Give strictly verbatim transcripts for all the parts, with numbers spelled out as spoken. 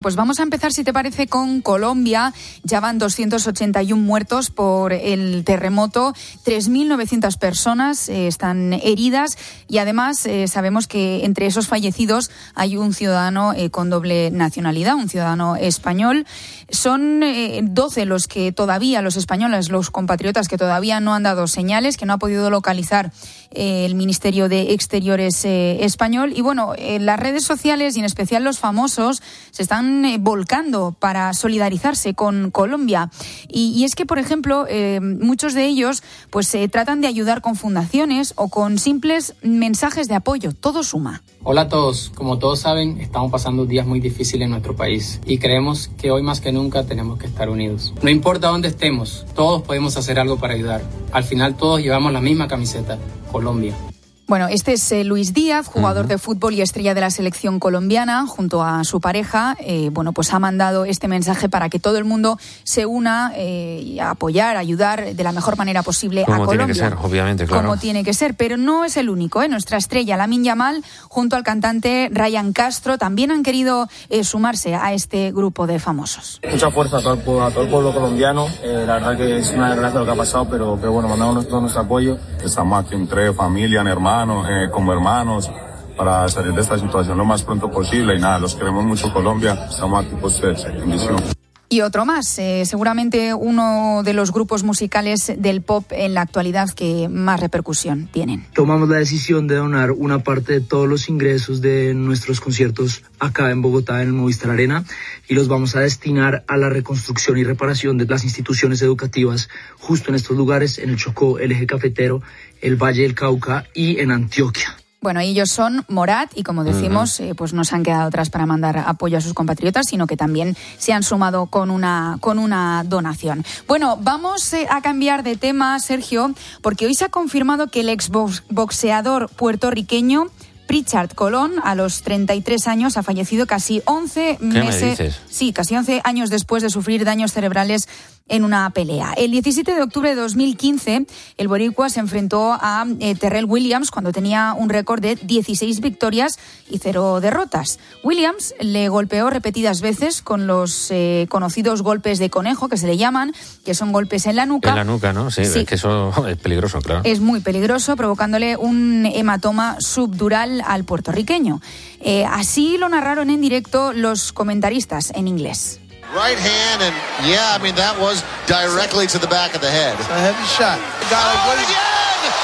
Pues vamos a empezar, si te parece, con Colombia. Ya van doscientos ochenta y uno muertos por el terremoto, tres mil novecientas personas eh, están heridas y además eh, sabemos que entre esos fallecidos hay un ciudadano eh, con doble nacionalidad, un ciudadano español. Son eh, doce los que todavía, los españoles, los compatriotas que todavía no han dado señales, que no ha podido localizar eh, el Ministerio de Exteriores eh, español. Y bueno, eh, las redes sociales y en especial los famosos se están eh, volcando para solidarizarse con Colombia. Y, y es que, por ejemplo, eh, muchos de ellos pues eh, tratan de ayudar con fundaciones o con simples mensajes de apoyo. Todo suma. Hola a todos. Como todos saben, estamos pasando días muy difíciles en nuestro país y creemos que hoy más que nunca tenemos que estar unidos. No importa dónde estemos, todos podemos hacer algo para ayudar. Al final todos llevamos la misma camiseta, Colombia. Bueno, este es eh, Luis Díaz, jugador uh-huh. de fútbol y estrella de la selección colombiana, junto a su pareja. Eh, bueno, pues ha mandado este mensaje para que todo el mundo se una eh, y a apoyar, a ayudar de la mejor manera posible como a Colombia. Como tiene que ser, obviamente, claro. Como tiene que ser, pero no es el único, ¿eh? Nuestra estrella, Lamine Yamal, junto al cantante Ryan Castro, también han querido eh, sumarse a este grupo de famosos. Mucha fuerza a todo el, a todo el pueblo colombiano. Eh, la verdad que es una desgracia lo que ha pasado, pero, pero bueno, mandamos todo nuestro apoyo. Estamos aquí entre familia, hermanos. Eh, como hermanos, para salir de esta situación lo más pronto posible y nada, los queremos mucho Colombia, estamos aquí por ustedes, bendición. Y otro más, eh, seguramente uno de los grupos musicales del pop en la actualidad que más repercusión tienen. Tomamos la decisión de donar una parte de todos los ingresos de nuestros conciertos acá en Bogotá, en el Movistar Arena, y los vamos a destinar a la reconstrucción y reparación de las instituciones educativas justo en estos lugares, en el Chocó, el Eje Cafetero, el Valle del Cauca y en Antioquia. Bueno, ellos son Morat y, como decimos, eh, pues no se han quedado atrás para mandar apoyo a sus compatriotas, sino que también se han sumado con una, con una donación. Bueno, vamos eh, a cambiar de tema, Sergio, porque hoy se ha confirmado que el exboxeador puertorriqueño Pritchard Colón, a los treinta y tres años, ha fallecido casi once meses. ¿Qué me dices? Sí, casi once años después de sufrir daños cerebrales en una pelea. El diecisiete de octubre de dos mil quince, el boricua se enfrentó a eh, Terrell Williams cuando tenía un récord de dieciséis victorias y cero derrotas. Williams le golpeó repetidas veces con los eh, conocidos golpes de conejo, que se le llaman, que son golpes en la nuca. En la nuca, ¿no? Sí, sí. Es que eso es peligroso, claro. Es muy peligroso, provocándole un hematoma subdural al puertorriqueño. Eh, así lo narraron en directo los comentaristas en inglés. Right hand, and yeah, I mean, that was directly to the back of the head. It's a heavy shot. Oh, and again!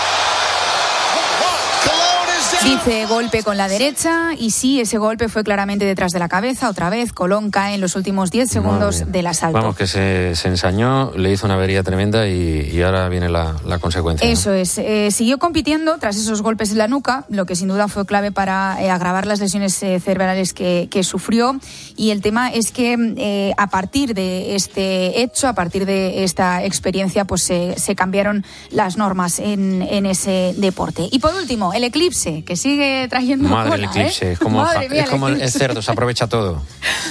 Dice golpe con la derecha y sí, ese golpe fue claramente detrás de la cabeza. Otra vez, Colón cae en los últimos diez segundos del asalto. Vamos, que se, se ensañó, le hizo una avería tremenda y, y ahora viene la, la consecuencia. Eso ¿no? es. Eh, siguió compitiendo tras esos golpes en la nuca, lo que sin duda fue clave para eh, agravar las lesiones eh, cerebrales que, que sufrió. Y el tema es que eh, a partir de este hecho, a partir de esta experiencia, pues eh, se cambiaron las normas en, en ese deporte. Y por último, el eclipse, que sigue trayendo Madre cola, el eclipse, ¿eh? es como, Madre mía, es como el, el cerdo, se aprovecha todo.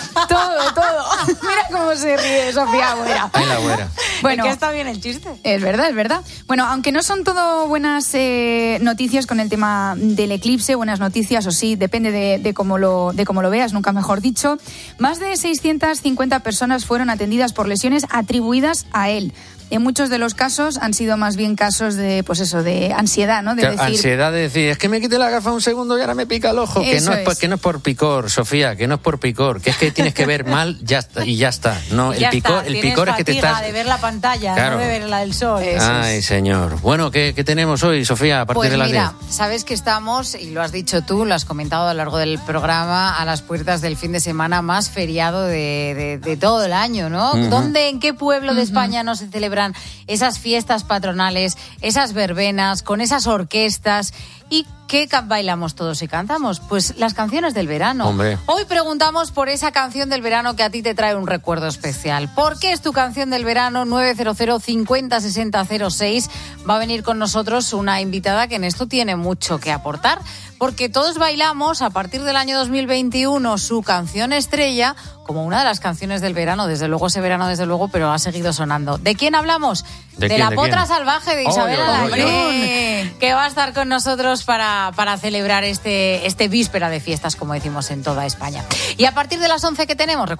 Todo, todo. Mira cómo se ríe Sofía Agüera. Ay, la Agüera. Bueno, es que está bien el chiste. Es verdad, es verdad. Bueno, aunque no son todo buenas eh, noticias con el tema del eclipse, buenas noticias, o sí, depende de, de, cómo lo, de cómo lo veas, nunca mejor dicho. Más de seiscientas cincuenta personas fueron atendidas por lesiones atribuidas a él. En muchos de los casos han sido más bien casos de, pues eso, de ansiedad, ¿no? De decir, decir, ansiedad de decir, es que me quite la gafa un segundo y ahora me pica el ojo. Que no es, por, que no es por picor, Sofía, que no es por picor, que es que tienes que ver mal ya está, y ya está. No, el ya picor, está. el picor es que te estás... de ver la pantalla, claro. no de ver la del sol. Eso Ay, es. Señor. Bueno, ¿qué, ¿qué tenemos hoy, Sofía, a partir pues de las mira, diez? Sabes que estamos, y lo has dicho tú, lo has comentado a lo largo del programa, a las puertas del fin de semana más feriado de, de, de todo el año, ¿no? Uh-huh. ¿Dónde, en qué pueblo de uh-huh. España no se celebran esas fiestas patronales, esas verbenas, con esas orquestas? ¿Y qué bailamos todos y cantamos? Pues las canciones del verano. Hombre. Hoy preguntamos por esa canción del verano que a ti te trae un recuerdo especial. ¿Por qué es tu canción del verano? nueve cero cero, cincuenta, sesenta, cero seis. Va a venir con nosotros una invitada que en esto tiene mucho que aportar, porque todos bailamos a partir del año dos mil veintiuno su canción estrella como una de las canciones del verano. Desde luego ese verano, desde luego, pero ha seguido sonando. ¿De quién hablamos? ¿De, de quién, la de Potra quién? Salvaje de Isabel oh, Alarcón, oh, que va a estar con nosotros para, para celebrar este, este víspera de fiestas, como decimos en toda España. Y a partir de las once que tenemos...